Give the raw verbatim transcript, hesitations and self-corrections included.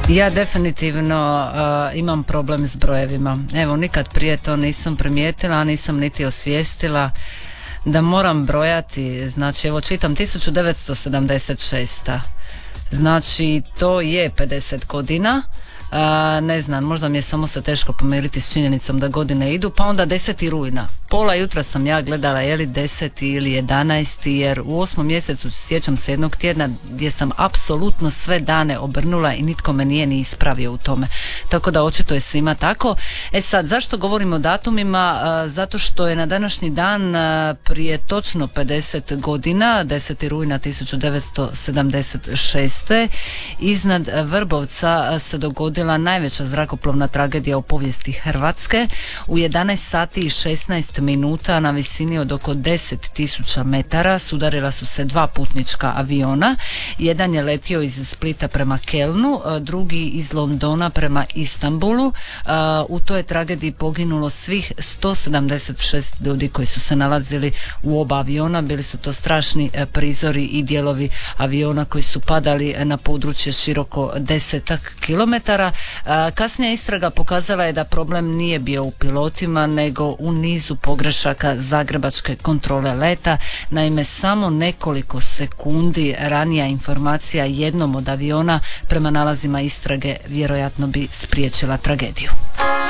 Ja definitivno uh, imam problem s brojevima. Evo, nikad prije to nisam primijetila, a nisam niti osvijestila da moram brojati. Znači, evo čitam tisuću devetsto sedamdeset šesta. Znači, to je pedeset godina. Uh, ne znam, možda mi je samo se teško pomiriti s činjenicom da godine idu, pa onda deseti rujna. Pola jutra sam ja gledala je li deseti ili jedanaesti, jer u osmom mjesecu sjećam se jednog tjedna gdje sam apsolutno sve dane obrnula i nitko me nije ni ispravio u tome. Tako da očito je svima tako. E sad, zašto govorim o datumima? Uh, zato što je na današnji dan uh, prije točno pedeset godina, deseti rujna tisuću devetsto sedamdeset šeste. iznad Vrbovca uh, se dogodila najveća zrakoplovna tragedija u povijesti Hrvatske. U jedanaest sati i šesnaest minuta na visini od oko deset tisuća metara sudarila su se dva putnička aviona. Jedan je letio iz Splita prema Kelnu, drugi iz Londona prema Istanbulu. U toj tragediji poginulo svih sto sedamdeset šest ljudi koji su se nalazili u oba aviona. Bili su to strašni prizori i dijelovi aviona koji su padali na područje široko desetak kilometara. Kasnija istraga pokazala je da problem nije bio u pilotima, nego u nizu pogrešaka zagrebačke kontrole leta. Naime, samo nekoliko sekundi ranija informacija jednom od aviona prema nalazima istrage vjerojatno bi spriječila tragediju.